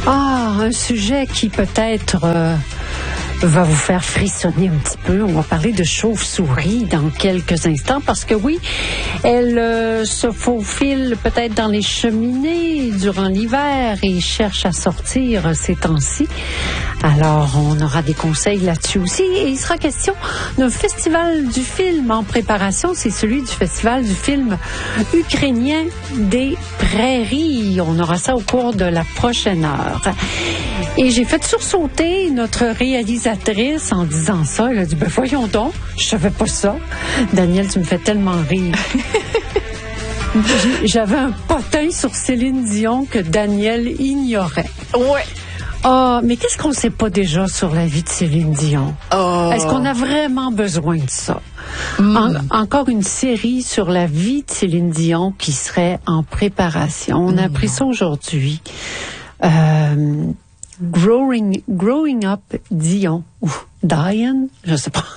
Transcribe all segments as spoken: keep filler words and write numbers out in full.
Ah, un sujet qui peut-être euh, va vous faire frissonner un petit peu. On va parler de chauve-souris dans quelques instants parce que oui, elle euh, se faufile peut-être dans les cheminées durant l'hiver et cherche à sortir ces temps-ci. Alors, on aura des conseils là-dessus aussi. Et il sera question d'un festival du film en préparation. C'est celui du festival du film ukrainien des prairies. On aura ça au cours de la prochaine heure. Et j'ai fait sursauter notre réalisatrice en disant ça. Elle a dit, ben voyons donc, je savais pas ça. Daniel, tu me fais tellement rire. J'avais un potin sur Céline Dion que Daniel ignorait. Ouais. Ah, mais qu'est-ce qu'on ne sait pas déjà sur la vie de Céline Dion? Oh. Est-ce qu'on a vraiment besoin de ça? Mm. En, encore une série sur la vie de Céline Dion qui serait en préparation. On a mm. appris ça aujourd'hui. Euh, growing, growing Up Dion. Ouf. Diane, je sais pas.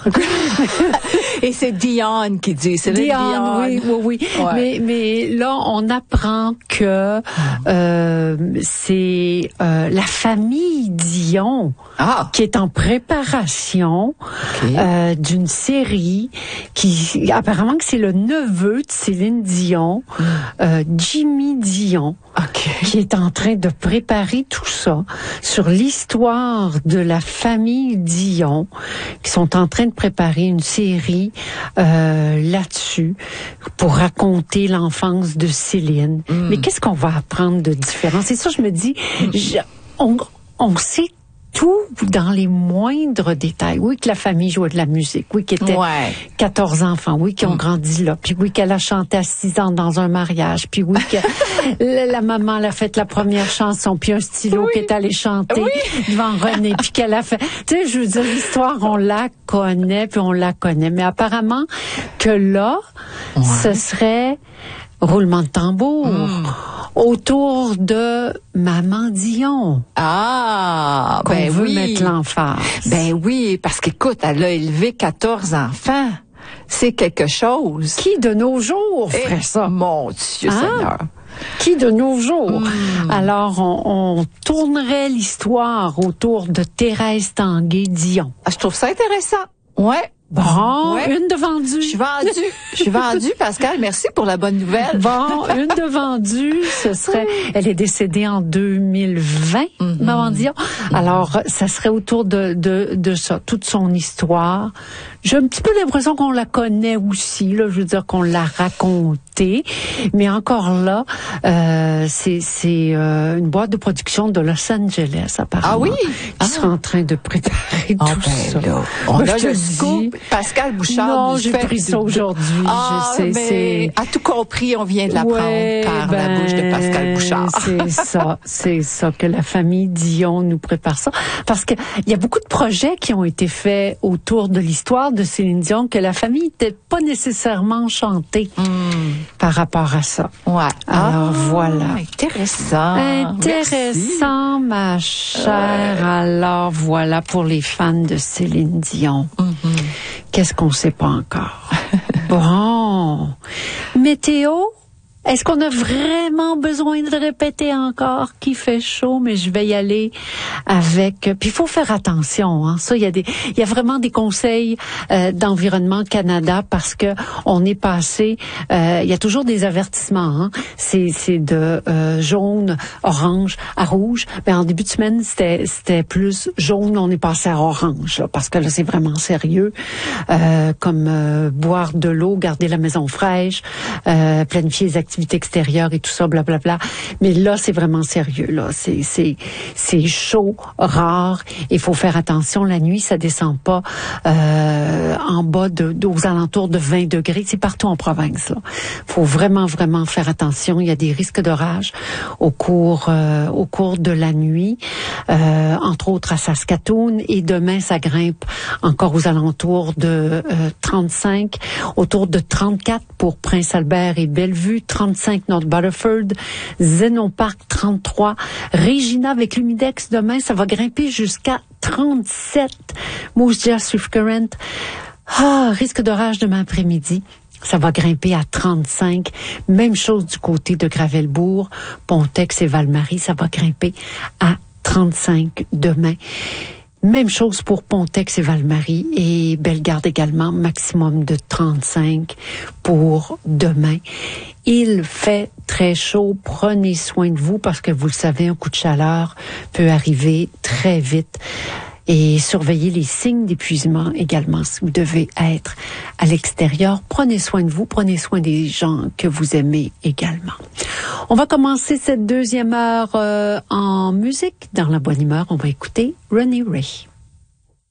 Et c'est Dion qui dit, c'est Dion, Dion. oui, oui, oui. Ouais. Mais, mais là, on apprend que euh, c'est euh, la famille Dion ah. qui est en préparation okay. euh, d'une série qui, apparemment que c'est le neveu de Céline Dion, mm. euh, Jimmy Dion, okay. qui est en train de préparer tout ça sur l'histoire de la famille Dion, qui sont en train de préparer une série euh, là-dessus pour raconter l'enfance de Céline. Mm. Mais qu'est-ce qu'on va apprendre de différent? C'est ça, je me dis, mm. je, on, on sait tout dans les moindres détails. Oui, que la famille jouait de la musique. Oui, qu'il y était ouais. quatorze enfants. Oui, qui ont mm. grandi là. Puis oui, qu'elle a chanté à six ans dans un mariage. Puis oui, que la, la maman elle a fait la première chanson. Puis un stylo oui. qui est allé chanter oui. devant René. Puis qu'elle a fait... Tu sais, je veux dire, l'histoire, on la connaît, puis on la connaît. Mais apparemment que là, ouais. ce serait roulement de tambour. Mm. Autour de Maman Dion. Ah, qu'on ben veut oui. mettre l'emphase. Ben oui, parce qu'écoute, elle a élevé quatorze enfants. C'est quelque chose. Qui de nos jours ferait Et, ça? Mon Dieu hein? Seigneur. Qui de nos jours? Mm. Alors, on, on tournerait l'histoire autour de Thérèse Tanguay-Dion. Ah, je trouve ça intéressant. Ouais. Bon, ouais. une de vendue. Je suis vendue. Je suis vendue, Pascal. Merci pour la bonne nouvelle. Bon, une de vendue, ce serait... Elle est décédée en deux mille vingt, mm-hmm. Maman Dion. Alors, ça serait autour de, de, de ça, toute son histoire. J'ai un petit peu l'impression qu'on la connaît aussi, là. Je veux dire qu'on l'a racontée. Mais encore là, euh, c'est, c'est euh, une boîte de production de Los Angeles, apparemment. Ah oui? Qui ah. sera en train de préparer ah, tout ben ça. Là, on Moi, a je le te scoop. Dis, Pascal Bouchard. Non, j'ai pris ça aujourd'hui. Ah, je sais, mais c'est... à tout compris, on vient de l'apprendre ouais, par ben, la bouche de Pascal Bouchard. C'est ça, c'est ça que la famille Dion nous prépare ça. Parce que il y a beaucoup de projets qui ont été faits autour de l'histoire de Céline Dion que la famille n'était pas nécessairement chantée mm. par rapport à ça. Ouais. Alors ah, voilà. Intéressant. Intéressant, Merci. ma chère. Ouais. Alors voilà pour les fans de Céline Dion. Mm-hmm. Qu'est-ce qu'on sait pas encore? Bon. Météo? Est-ce qu'on a vraiment besoin de répéter encore qu'il fait chaud? Mais je vais y aller avec... Puis il faut faire attention. Hein. Ça, il y a des, il y a vraiment des conseils euh, d'Environnement Canada parce que on est passé... Euh, il y a toujours des avertissements. Hein. C'est, c'est de euh, jaune, orange à rouge. Mais en début de semaine, c'était, c'était plus jaune. On est passé à orange là, parce que là, c'est vraiment sérieux. Euh, comme euh, boire de l'eau, garder la maison fraîche, euh, planifier les activités extérieures et tout ça, blablabla. Mais là, c'est vraiment sérieux. Là, c'est c'est c'est chaud, rare. Il faut faire attention. La nuit, ça descend pas euh, en bas de, de aux alentours de vingt degrés. C'est partout en province. Là, faut vraiment vraiment faire attention. Il y a des risques d'orage au cours euh, au cours de la nuit, euh, entre autres à Saskatoon. Et demain, ça grimpe encore aux alentours de euh, trente-cinq, autour de trente-quatre pour Prince-Albert et Bellevue, trente-cinq North Butterford, Zenon Park trente-trois, Regina avec l'humidex demain, ça va grimper jusqu'à trente-sept, Moose Jaw Swift Current, ah, risque d'orage demain après-midi. Ça va grimper à trente-cinq. Même chose du côté de Gravelbourg, Pontex et Val-Marie, ça va grimper à trente-cinq demain. Même chose pour Pontex et Val-Marie et Bellegarde également, maximum de trente-cinq pour demain. Il fait très chaud, prenez soin de vous parce que vous le savez, un coup de chaleur peut arriver très vite. Et surveillez les signes d'épuisement également si vous devez être à l'extérieur. Prenez soin de vous, prenez soin des gens que vous aimez également. On va commencer cette deuxième heure euh, en musique. Dans la bonne humeur, on va écouter Ronnie Ray.